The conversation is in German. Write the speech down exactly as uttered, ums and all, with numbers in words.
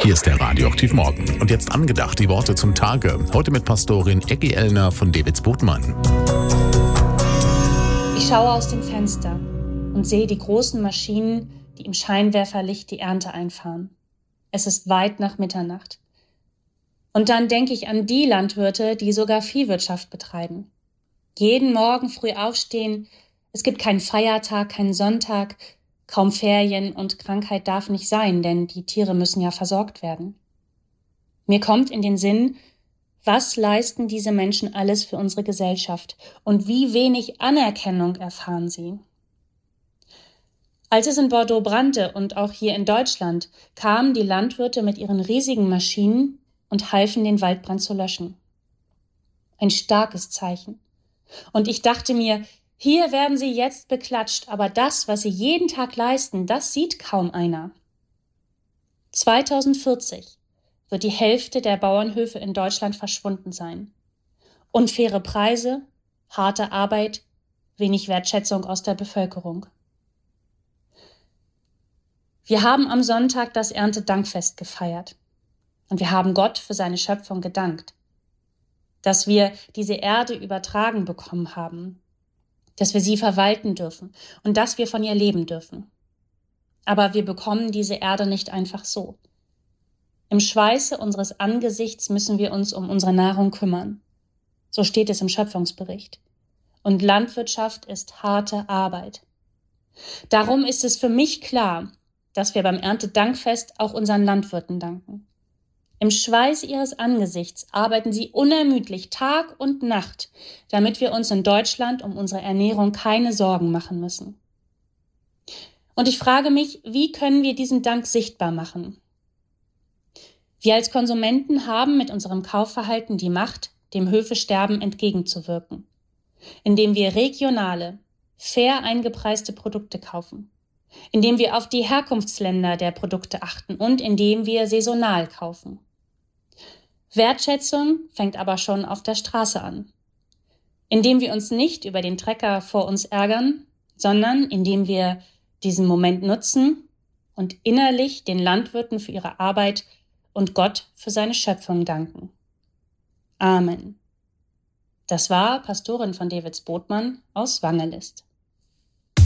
Hier ist der Radioaktiv Morgen. Und jetzt angedacht die Worte zum Tage. Heute mit Pastorin Eggi Ellner von Davids Botmann. Ich schaue aus dem Fenster und sehe die großen Maschinen, die im Scheinwerferlicht die Ernte einfahren. Es ist weit nach Mitternacht. Und dann denke ich an die Landwirte, die sogar Viehwirtschaft betreiben. Jeden Morgen früh aufstehen, es gibt keinen Feiertag, keinen Sonntag, kaum Ferien und Krankheit darf nicht sein, denn die Tiere müssen ja versorgt werden. Mir kommt in den Sinn, was leisten diese Menschen alles für unsere Gesellschaft und wie wenig Anerkennung erfahren sie? Als es in Bordeaux brannte und auch hier in Deutschland, kamen die Landwirte mit ihren riesigen Maschinen und halfen, den Waldbrand zu löschen. Ein starkes Zeichen. Und ich dachte mir, hier werden sie jetzt beklatscht, aber das, was sie jeden Tag leisten, das sieht kaum einer. zweitausendvierzig wird die Hälfte der Bauernhöfe in Deutschland verschwunden sein. Unfaire Preise, harte Arbeit, wenig Wertschätzung aus der Bevölkerung. Wir haben am Sonntag das Erntedankfest gefeiert und wir haben Gott für seine Schöpfung gedankt, dass wir diese Erde übertragen bekommen haben, dass wir sie verwalten dürfen und dass wir von ihr leben dürfen. Aber wir bekommen diese Erde nicht einfach so. Im Schweiße unseres Angesichts müssen wir uns um unsere Nahrung kümmern. So steht es im Schöpfungsbericht. Und Landwirtschaft ist harte Arbeit. Darum ist es für mich klar, dass wir beim Erntedankfest auch unseren Landwirten danken. Im Schweiß ihres Angesichts arbeiten sie unermüdlich Tag und Nacht, damit wir uns in Deutschland um unsere Ernährung keine Sorgen machen müssen. Und ich frage mich, wie können wir diesen Dank sichtbar machen? Wir als Konsumenten haben mit unserem Kaufverhalten die Macht, dem Höfesterben entgegenzuwirken, indem wir regionale, fair eingepreiste Produkte kaufen, indem wir auf die Herkunftsländer der Produkte achten und indem wir saisonal kaufen. Wertschätzung fängt aber schon auf der Straße an. Indem wir uns nicht über den Trecker vor uns ärgern, sondern indem wir diesen Moment nutzen und innerlich den Landwirten für ihre Arbeit und Gott für seine Schöpfung danken. Amen. Das war Pastorin von Davids Botmann aus Wangelist.